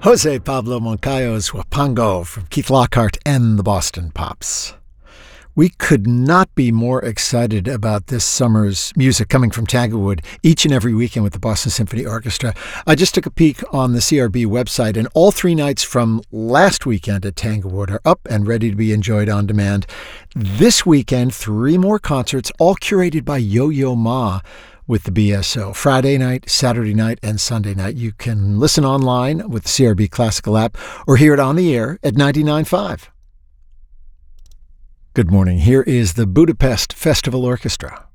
Jose Pablo Moncayo's Huapango from Keith Lockhart and the Boston Pops. We could not be more excited about this summer's music coming from Tanglewood each and every weekend with the Boston Symphony Orchestra. I just took a peek on the CRB website, and all 3 nights from last weekend at Tanglewood are up and ready to be enjoyed on demand. This weekend, 3 more concerts, all curated by Yo-Yo Ma with the BSO. Friday night, Saturday night, and Sunday night. You can listen online with the CRB Classical app or hear it on the air at 99.5. Good morning. Here is the Budapest Festival Orchestra.